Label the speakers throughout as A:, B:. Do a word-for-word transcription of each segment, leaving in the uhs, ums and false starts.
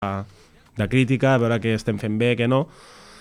A: de crítica, a veure què estem fent bé, què no.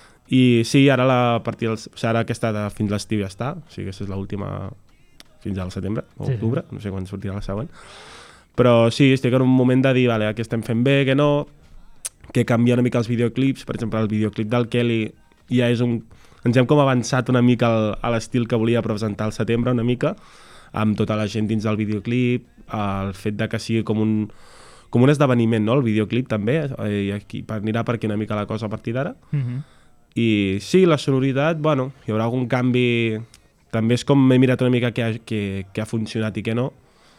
A: I sí, ara la partida dels, o sigui, ara aquesta de, fins l'estiu ja està, o sigui, aquesta és l'última fins al setembre o
B: Sí,
A: octubre,
B: sí.
A: no sé quan sortirà la següent. Però sí, estic en un moment de dir, vale, què estem fent bé, què no, que canvia una mica els videoclips. Per exemple, el videoclip del Kelly ja és un... Ens hem com avançat una mica al, a l'estil que volia presentar al setembre, una mica, amb tota la gent dins del videoclip, el fet de que sigui com un, com un esdeveniment, no?, el videoclip també, i aquí anirà per aquí una mica la cosa a partir d'ara.
B: Mhm.
A: I sí, la sonoritat, bueno, hi haurà algun canvi, també és com m'he mirat una mica què ha, què, què ha funcionat i què no,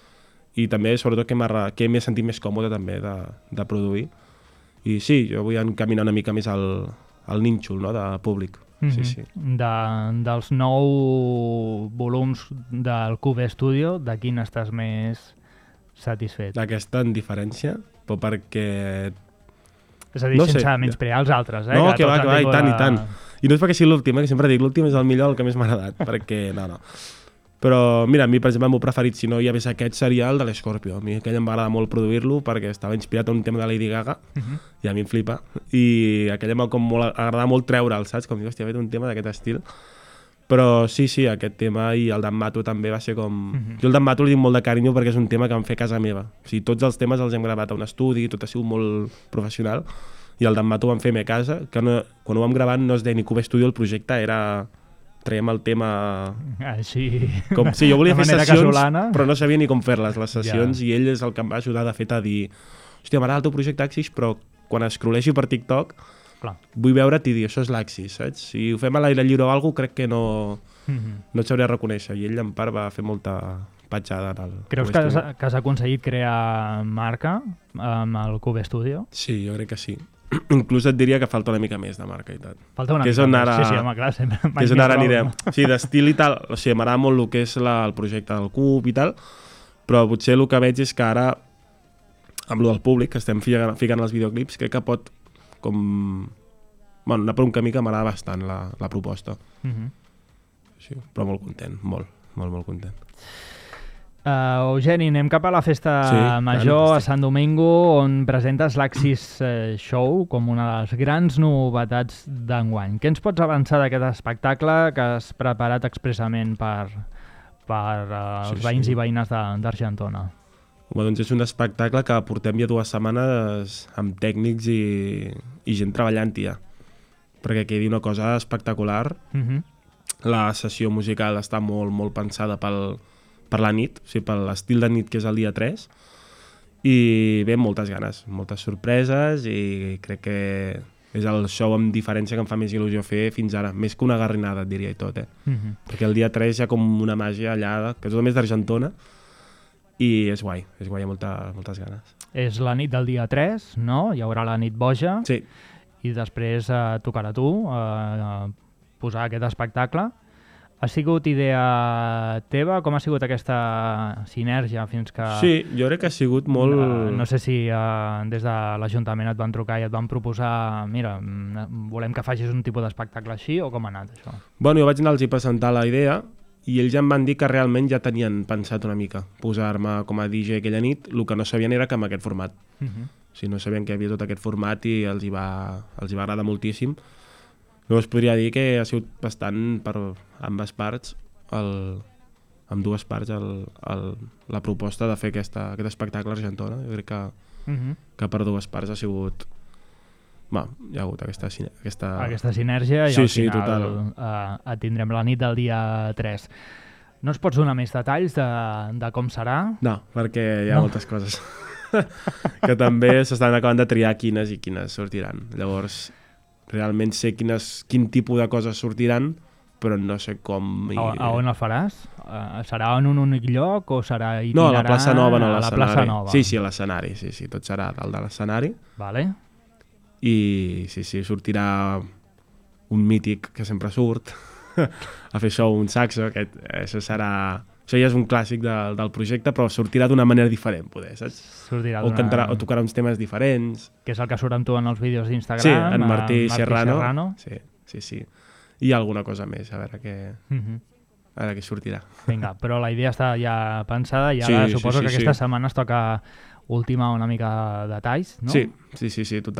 A: i també sobretot que m'ha que m'he sentit més còmode també de, de produir. I sí, jo vull encaminar una mica més al, al nínxol, no?, de públic.
B: Mhm.
A: Sí, sí.
B: De, dels nou volums del Cube Studio, de quin estàs més satisfet?
A: D'aquesta en diferència, però perquè...
B: És a dir,
A: no
B: sense
A: sé.
B: menysprear els altres, eh?
A: No, que va,
B: tots
A: que
B: han
A: va, i
B: tingut
A: tant,
B: la-
A: i tant. I no és perquè sigui l'últim, eh, que sempre dic, l'últim és el millor, el que més m'ha agradat, perquè no, no. Però mira, a mi, per exemple, el meu preferit, si no hi hagués aquest, seria el de l'Scorpio. A mi aquell em va agradar molt produir-lo perquè estava inspirat en un tema de Lady Gaga,
B: Mhm.
A: i a mi em flipa. I aquell em va com molt agradar molt treure'l, saps? Com dir, hòstia, he fet un tema d'aquest estil. Però sí, sí, aquest tema i el d'en Mato també va ser com...
B: Mhm.
A: Jo el d'en Mato li dic molt de carinyo perquè és un tema que vam fer a casa meva. O sigui, tots els temes els hem gravat a un estudi, tot ha sigut molt professional, i el d'en Mato ho vam fer a mi a casa, que no, quan ho vam gravar no es deia ni Cube Studio, el projecte era... traiem el tema...
B: Així,
A: Com, sí, jo volia
B: de
A: fer
B: manera
A: sessions,
B: casolana.
A: però no sabia ni com fer-les, les sessions,
B: Ja.
A: i ell és el que em va ajudar, de fet, a dir hòstia, m'agrada el teu projecte Axis, però quan escroleixi per TikTok
B: Clar.
A: vull veure't i dir, això és l'Axis, saps? Si ho fem a l'aire lliure o alguna cosa, crec que no,
B: Mhm.
A: no et sabria reconèixer, i ell, en part, va fer molta petjada en el
B: Creus
A: Cube
B: que has,
A: Studio.
B: que has aconseguit crear marca amb el Cube Studio?
A: Sí, jo crec que sí. Inclús et diria que falta una mica més de marca i tal.
B: Falta una
A: Que és
B: mica
A: on
B: més.
A: ara-
B: Sí, sí, home, clar, sempre.
A: Que
B: mai
A: és on
B: més
A: ara
B: prou,
A: anirem.
B: no?
A: Sí, d'estil i tal, o sigui, m'agrada molt el que és la, el projecte del Cub i tal, però potser el que veig és que ara, amb el del públic, que estem ficant, ficant els videoclips, crec que pot com... Bueno, anar per un camí que m'agrada bastant la, la proposta.
B: Mhm.
A: Sí, però molt content, molt, molt, molt content.
B: Uh, Eugeni, anem cap a la festa
A: Sí,
B: major
A: tant,
B: a Sant Domingo, on presentes l'Axis eh, Show com una de les grans novetats d'enguany. Què ens pots avançar d'aquest espectacle que has preparat expressament per, per uh, els
A: Sí,
B: veïns
A: sí.
B: i veïnes de- d'Argentona?
A: Home, doncs és un espectacle que portem ja dues setmanes amb tècnics i, i gent treballant-hi ja, perquè quedi una cosa espectacular.
B: Uh -huh.
A: La sessió musical està molt, molt pensada pel, per la nit, o sigui, per l'estil de nit que és el dia tres, i ve amb moltes ganes, moltes sorpreses, i crec que és el show amb diferència que em fa més il·lusió fer fins ara, més que una garrinada, et diria i tot, eh?
B: Uh -huh.
A: Perquè el dia tres hi ha com una màgia allà, que és tot més d'Argentona, i és guai, és guai, hi ha molta, moltes ganes.
B: És la nit del dia tres, no? Hi haurà la nit boja,
A: Sí,
B: i després eh, tocarà tu eh, posar aquest espectacle. Ha sigut idea teva? Com ha sigut aquesta sinergia fins que...
A: sí, jo crec que ha sigut molt...
B: Uh, no sé si uh, des de l'Ajuntament et van trucar i et van proposar, mira, mm, volem que facis un tipus d'espectacle així, o com ha anat això?
A: Bueno, jo vaig anar-los a presentar la idea i ells ja em van dir que realment ja tenien pensat una mica posar-me com a D J aquella nit, el que no sabien era que amb aquest format.
B: Uh -huh.
A: O sigui, no sabien que hi havia tot aquest format i els hi va, els hi va agradar moltíssim. Llavors podria dir que ha sigut bastant per ambes parts, el, amb dues parts, el, el, la proposta de fer aquesta, aquest espectacle a Argentona. Jo crec que,
B: Uh -huh.
A: que per dues parts ha sigut... Va, hi ha hagut aquesta... aquesta...
B: Aquesta sinergia i
A: Sí,
B: al
A: sí,
B: final
A: total.
B: uh, et tindrem la nit del dia tres. No ens pots donar més detalls de, de com serà?
A: No, perquè hi ha
B: No.
A: moltes coses que també s'estan acabant de triar quines i quines sortiran. Llavors, realment sé quines, quin tipus de coses sortiran, però no sé com... I...
B: A, a on el faràs? Uh, serà en un únic lloc o serà itinerant?
A: No, a la plaça Nova, no a
B: a la
A: l'escenari.
B: plaça Nova.
A: Sí, sí, a l'escenari, sí, sí, tot serà dalt de l'escenari.
B: Vale.
A: I sí, sí, sortirà un mític que sempre surt a fer show, un saxo, aquest, això serà... Això ja és un clàssic de, del projecte, però sortirà d'una manera diferent, poder, saps?
B: Sortirà
A: O,
B: d'una-
A: cantarà, o tocarà uns temes diferents.
B: Que és el que surt amb tu en els vídeos d'Instagram.
A: Sí, en
B: eh,
A: Martí, Serrano.
B: Serrano.
A: Sí, sí, sí. I alguna cosa més, a veure què,
B: Uh -huh.
A: a veure què sortirà.
B: Vinga, però la idea està ja pensada i
A: Sí,
B: ara
A: sí,
B: suposo
A: sí,
B: que
A: sí.
B: aquestes setmanes toca ultimar una mica de detalls, no?
A: Sí, sí, sí, sí, total.